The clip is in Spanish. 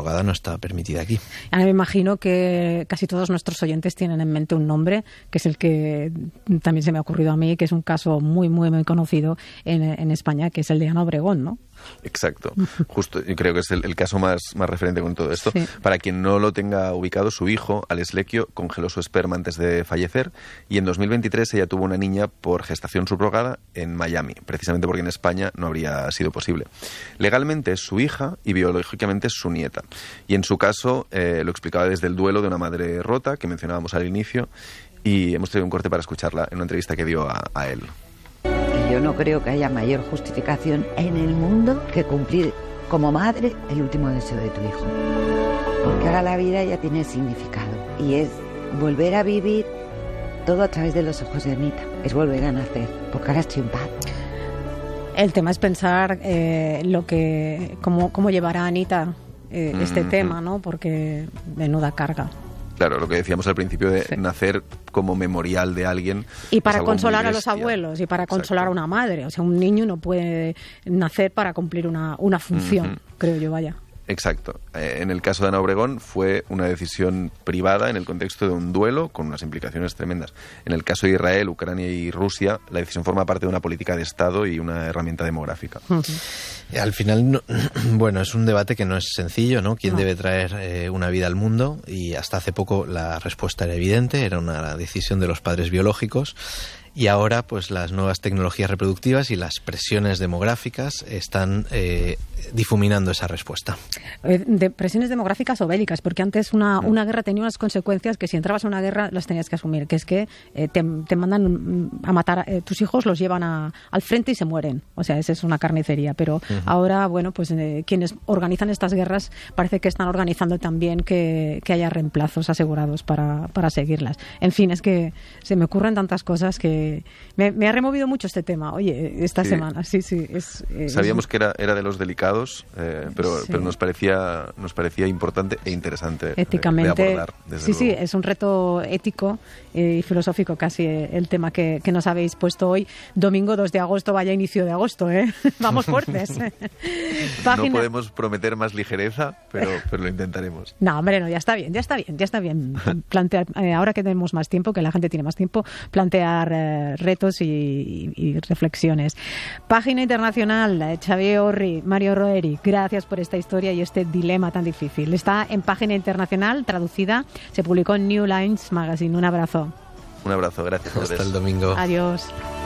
subrogada no está permitida aquí. Me imagino que casi todos nuestros oyentes tienen en mente un nombre, que es el que también se me ha ocurrido a mí, que es un caso muy, muy, muy conocido en España, que es el de Ana Obregón, ¿no? Exacto. Justo, yo creo que es el caso más referente con todo esto. Sí. Para quien no lo tenga ubicado, su hijo, Alex Lecchio, congeló su esperma antes de fallecer y en 2023 ella tuvo una niña por gestación subrogada en Miami, precisamente porque en España no habría sido posible. Legalmente es su hija y biológicamente es su nieta. Y en su caso lo explicaba desde el duelo de una madre rota, que mencionábamos al inicio, y hemos traído un corte para escucharla en una entrevista que dio a él. Yo no creo que haya mayor justificación en el mundo que cumplir como madre el último deseo de tu hijo. Porque ahora la vida ya tiene significado y es volver a vivir todo a través de los ojos de Anita. Es volver a nacer, porque ahora estoy en paz. El tema es pensar cómo llevará a Anita este tema, ¿no? Porque menuda carga. Claro, lo que decíamos al principio de nacer como memorial de alguien. Y para consolar a los abuelos y para consolar a una madre. O sea, un niño no puede nacer para cumplir una función, creo yo, vaya. Exacto. En el caso de Ana Obregón fue una decisión privada en el contexto de un duelo con unas implicaciones tremendas. En el caso de Israel, Ucrania y Rusia, la decisión forma parte de una política de Estado y una herramienta demográfica. Al final, bueno, es un debate que no es sencillo, ¿no? ¿Quién debe traer una vida al mundo? Y hasta hace poco la respuesta era evidente, era una decisión de los padres biológicos. Y ahora, pues las nuevas tecnologías reproductivas y las presiones demográficas están difuminando esa respuesta. De presiones demográficas o bélicas, porque antes una guerra tenía unas consecuencias que si entrabas en una guerra las tenías que asumir, que es que te mandan a matar, tus hijos los llevan al frente y se mueren. O sea, esa es una carnicería. Pero ahora, bueno, pues quienes organizan estas guerras parece que están organizando también que haya reemplazos asegurados para seguirlas. En fin, es que se me ocurren tantas cosas que me ha removido mucho este tema, oye, esta semana. Sí, sabíamos que era de los delicados, pero nos parecía importante e interesante éticamente, de abordar. Sí, es un reto ético y filosófico casi el tema que nos habéis puesto hoy. Domingo 2 de agosto, vaya inicio de agosto, ¿eh? Vamos fuertes. No podemos prometer más ligereza, pero lo intentaremos. No, hombre, no, ya está bien. Plantear, ahora que tenemos más tiempo, que la gente tiene más tiempo, plantear retos y reflexiones. Página internacional, Xavier Orri, Mario Roeri, gracias por esta historia y este dilema tan difícil. Está en Página Internacional, traducida, se publicó en New Lines Magazine. Un abrazo. Un abrazo, gracias. Hasta el domingo. Adiós.